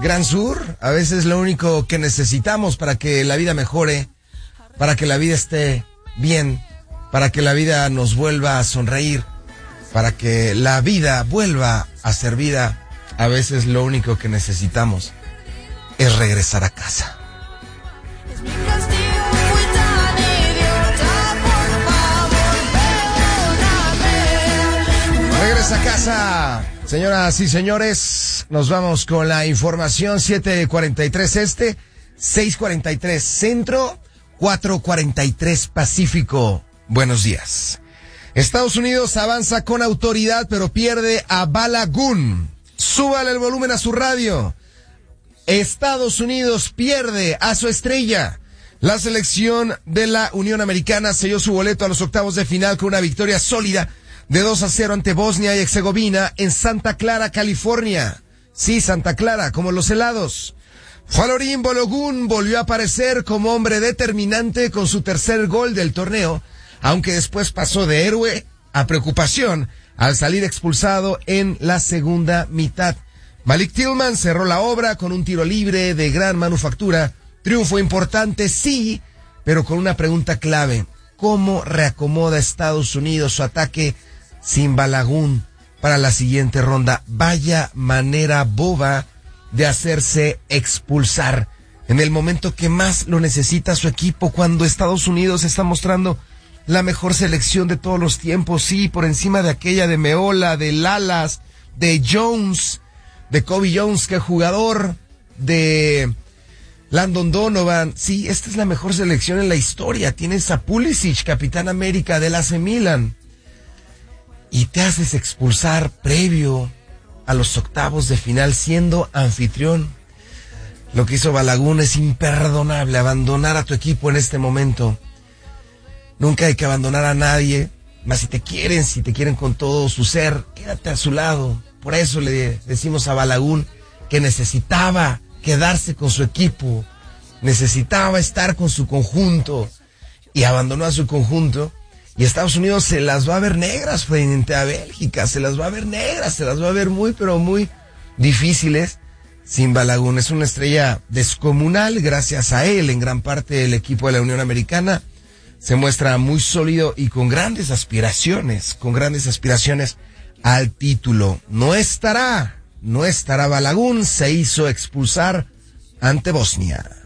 Gran Sur, a veces lo único que necesitamos para que la vida mejore, para que la vida esté bien, para que la vida nos vuelva a sonreír, para que la vida vuelva a ser vida, a veces lo único que necesitamos es regresar a casa. Regresa a casa. Señoras y señores, nos vamos con la información. 7:43 este, 6:43 centro, 4:43 pacífico. Buenos días. Estados Unidos avanza con autoridad, pero pierde a Balagun. Súbale el volumen a su radio. Estados Unidos pierde a su estrella. La selección de la Unión Americana selló su boleto a los octavos de final con una victoria sólida de 2-0 ante Bosnia y Herzegovina en Santa Clara, California. Sí, Santa Clara, como los helados. Falorín Balogun volvió a aparecer como hombre determinante con su tercer gol del torneo, aunque después pasó de héroe a preocupación al salir expulsado en la segunda mitad. Malik Tillman cerró la obra con un tiro libre de gran manufactura. Triunfo importante, sí, pero con una pregunta clave. ¿Cómo reacomoda Estados Unidos su ataque sin Balagun para la siguiente ronda? Vaya manera boba de hacerse expulsar en el momento que más lo necesita su equipo, cuando Estados Unidos está mostrando la mejor selección de todos los tiempos, sí, por encima de aquella de Meola, de Lalas, de Jones, de Kobe Jones, que jugador, de Landon Donovan. Sí, esta es la mejor selección en la historia. Tienes a Pulisic, Capitán América del AC Milan, y te haces expulsar previo a los octavos de final siendo anfitrión. Lo que hizo Balagun es imperdonable. Abandonar a tu equipo en este momento. Nunca hay que abandonar a nadie, más si te quieren con todo su ser, quédate a su lado. Por eso le decimos a Balagun que necesitaba quedarse con su equipo, necesitaba estar con su conjunto, y abandonó a su conjunto, y Estados Unidos se las va a ver negras frente a Bélgica, se las va a ver negras, se las va a ver muy, pero muy difíciles sin Balagun. Es una estrella descomunal. Gracias a él, en gran parte el equipo de la Unión Americana se muestra muy sólido y con grandes aspiraciones al título. No estará Balagun, se hizo expulsar ante Bosnia.